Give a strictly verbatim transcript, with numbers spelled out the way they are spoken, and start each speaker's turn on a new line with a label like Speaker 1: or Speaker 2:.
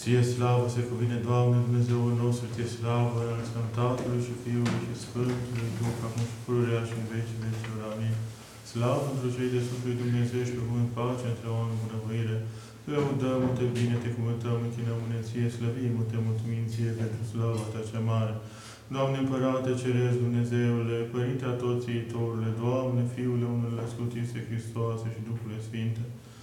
Speaker 1: Ție slavă se cuvine, Doamne, Dumnezeul nostru, Ție slavă, înălțăm Tatălui și Fiului și Sfântului Duh, acum și pururea și în vecii vecilor. Amin. Slavă într cei de sus lui Dumnezeu și pe cuvânt pace între oameni bunăvoire. Te lăudăm, te bine, te cuvântăm, închinăm-ne Ție, slăvim, te mulțumim Ție pentru slava Ta cea mare. Doamne Împărate Ceresc, Dumnezeule, Părinte Atot Țiitorule, Doamne, Fiule unul născut, Iisuse Hristoase și Duhule Sfinte,